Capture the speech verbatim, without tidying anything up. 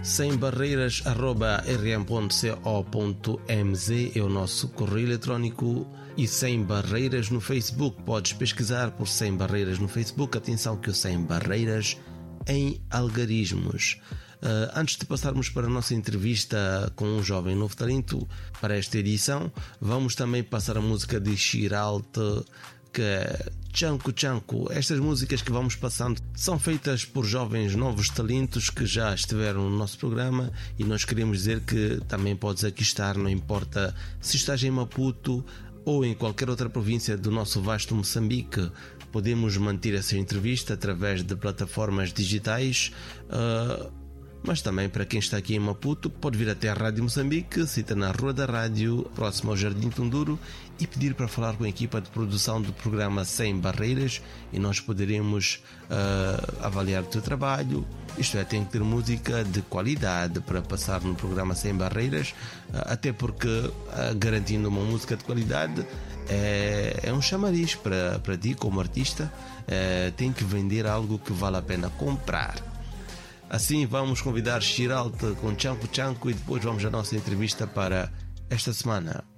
sem barreiras arroba r m ponto co ponto m z é o nosso correio eletrónico, e Sem Barreiras no Facebook. Podes pesquisar por Sem Barreiras no Facebook. Atenção que o Sem Barreiras em algarismos. Uh, antes de passarmos para a nossa entrevista com um jovem novo talento para esta edição, vamos também passar a música de Shiralte, que é Chanco Chanco. Estas músicas que vamos passando são feitas por jovens novos talentos que já estiveram no nosso programa, e nós queremos dizer que também podes aqui estar, não importa se estás em Maputo ou em qualquer outra província do nosso vasto Moçambique. Podemos manter essa entrevista através de plataformas digitais, uh, mas também para quem está aqui em Maputo pode vir até a Rádio Moçambique, cita na Rua da Rádio, próximo ao Jardim Tunduro, e pedir para falar com a equipa de produção do programa Sem Barreiras, e nós poderemos uh, avaliar o teu trabalho. Isto é, tem que ter música de qualidade para passar no programa Sem Barreiras, uh, até porque uh, garantindo uma música de qualidade é, é um chamariz para, para ti como artista. Uh, tem que vender algo que vale a pena comprar. Assim vamos convidar Shiralte com Chanco Chanco, e depois vamos à nossa entrevista para esta semana.